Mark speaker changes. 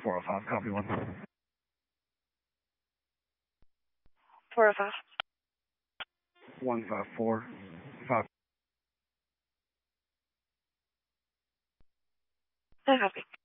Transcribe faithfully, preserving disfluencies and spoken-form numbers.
Speaker 1: four oh five, copy one.
Speaker 2: four oh five.
Speaker 1: one five four, five.
Speaker 2: I copy.